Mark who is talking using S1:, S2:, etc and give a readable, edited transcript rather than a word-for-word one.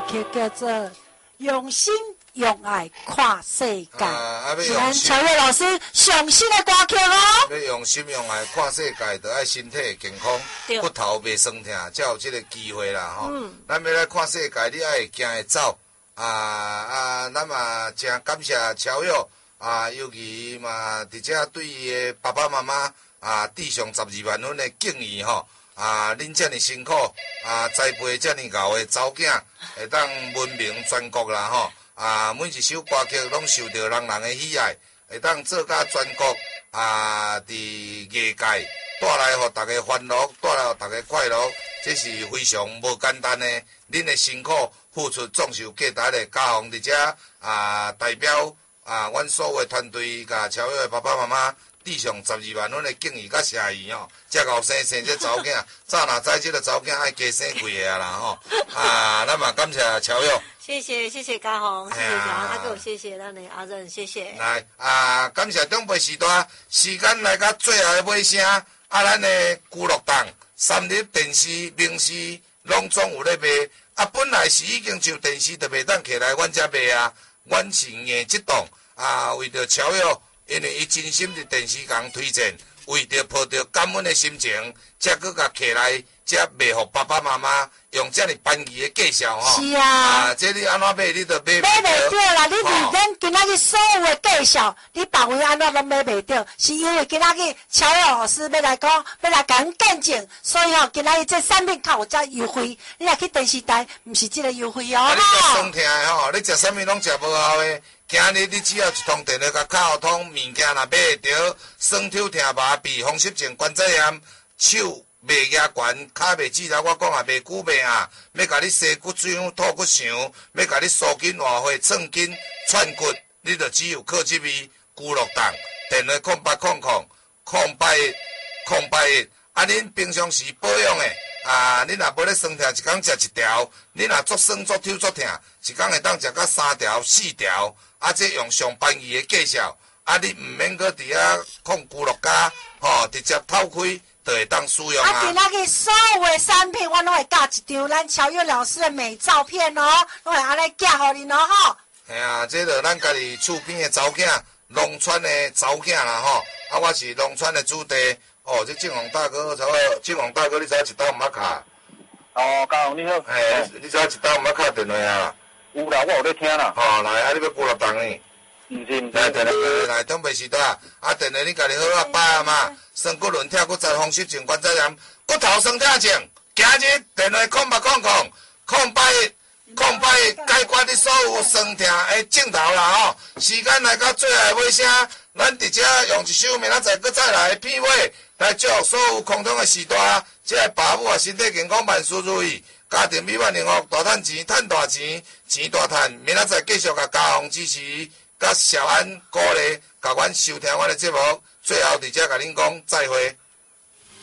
S1: 曲叫做《用心用爱看世界》，是咱乔越老师上新的歌曲哦。
S2: 要用心用爱看世界，就爱身体健康，骨头袂酸痛，才有这个机会啦吼。咱要来看世界，你爱会行会走咱嘛真感谢乔越尤其嘛伫遮对伊的爸爸妈妈致上12万分的敬意吼。恁遮尔辛苦栽培遮尔厚的查某囝，会当闻名全国啦吼。每一首歌曲拢受到人人的喜爱，会当做甲全国伫业界带来互大家欢乐，带来互大家快乐，这是非常无简单的。恁的辛苦付出总是有价值的。嘉宏伫遮代表阮所有的团队，甲乔越的爸爸妈妈致上12万分的敬意甲谢意吼。遮后生这查某囝，早若知这个查某囝爱加生几个啦吼。咱嘛感谢乔越。
S1: 谢谢嘉宏，谢谢小阿哥，谢谢咱的阿任，谢谢。
S2: 来感谢长辈时代，时间来到最后的尾声，咱的娱乐档3立电视明视拢总有咧卖，本来是已经就电视就袂当起来，阮遮卖阮是硬激动为着乔越，因为伊真心伫电视共推荐，为着抱着感恩的心情，才搁甲起来，才卖互爸爸妈妈。用这样便宜的介绍吼，
S1: 是
S2: 这你安怎买，你都买
S1: 袂到啦。你伫咱今仔日所有的介绍，你别位安怎拢买袂到，是因为今仔日乔越老师要来讲，要来甲阮见证，所以今仔日这产品较有遮优惠。你若去电视台，毋是这个优惠哦。
S2: 你食酸痛的吼，你食啥物拢食无效的。今日你只要一通电话甲卡通物件若买会到，酸痛痛麻痹、风湿症、关节炎、手。袂压悬，骹袂止啦，我讲袂久袂要甲你洗骨浆、吐骨肠，要甲你疏筋活血、创筋、串骨，你就只有靠这味俱乐档，电话0800-081-081。恁平常时保养的恁若无咧酸痛，一工食1条；恁若足酸、足抽、足痛，一工会当食到3条、4条。这用上便宜的介绍，你毋免搁伫遐控俱乐家直接透开。就会当使用
S1: 今仔日所有的产品，我拢会加一张咱乔越老师的美照片哦，拢会安尼寄互恁哦吼。
S2: 这就咱家己厝边的查某囝，农村的查某囝啦吼。我是农村的子弟。这正宏大哥，正宏大哥，你知影一刀毋捌卡？
S3: 嘉宏你好。
S2: 你知影一刀毋捌卡电话啊？
S3: 有啦，我有咧听啦。
S2: 来，你要几粒档呢？
S3: 毋是。
S2: 来，长辈时代电话你家己好摆嘛。酸骨轮跳骨折、风湿症、关节炎、骨头酸痛症，今日电话0800-081-081解决你所有酸痛的症头啦吼。时间来到最后尾声，咱伫遮用一首明仔载搁再来片尾，来祝所有空中的时代，这个爸母身体健康，万事如意，家庭美满幸福，大赚钱，赚大钱，钱大赚。明仔载继续甲嘉宏支持，甲小安鼓励，甲阮收听阮的节目。最后，伫遮甲恁讲再会。